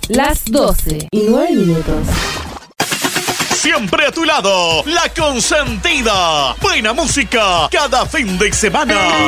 Las 12:09. Siempre a tu lado, La Consentida. Buena música cada fin de semana.